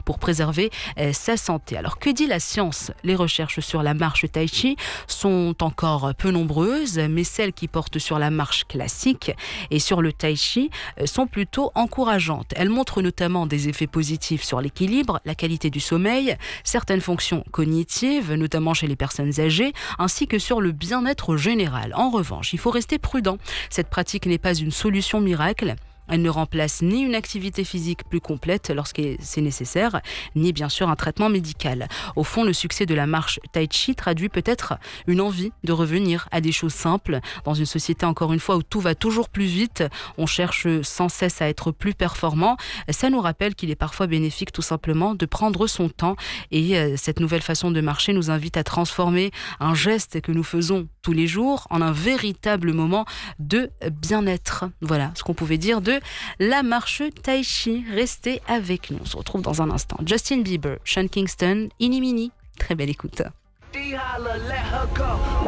pour préserver sa santé. Alors que dit la science ? Les recherches sur la marche tai chi sont encore peu nombreuses, mais celles qui portent sur la marche classique et sur le tai chi sont plutôt encourageantes. Elles montrent notamment des effets positifs sur l'équilibre, la qualité du sommeil, certaines fonctions cognitives, notamment chez les personnes âgées, ainsi que sur le bien-être général. En revanche, il faut rester prudent. Cette pratique n'est pas une solution miracle. Elle ne remplace ni une activité physique plus complète lorsque c'est nécessaire, ni bien sûr un traitement médical. Au fond, le succès de la marche tai chi traduit peut-être une envie de revenir à des choses simples. Dans une société, encore une fois, où tout va toujours plus vite, on cherche sans cesse à être plus performant. Ça nous rappelle qu'il est parfois bénéfique tout simplement de prendre son temps. Et cette nouvelle façon de marcher nous invite à transformer un geste que nous faisons tous les jours en un véritable moment de bien-être. Voilà ce qu'on pouvait dire de la marche tai chi. Restez avec nous, on se retrouve dans un instant. Justin Bieber, Sean Kingston, Inimini, très belle écoute.